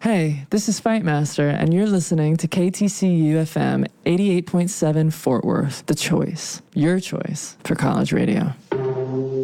Hey, this is Fightmaster, and you're listening to KTCU FM 88.7 Fort Worth, the choice, your choice for college radio.